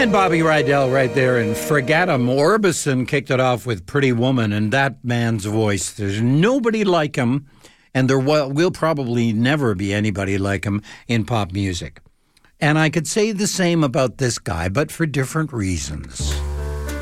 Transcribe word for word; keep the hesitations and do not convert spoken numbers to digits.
And Bobby Rydell right there, and Fregatum Orbison kicked it off with Pretty Woman, and that man's voice. There's nobody like him, and there will, will probably never be anybody like him in pop music. And I could say the same about this guy, but for different reasons.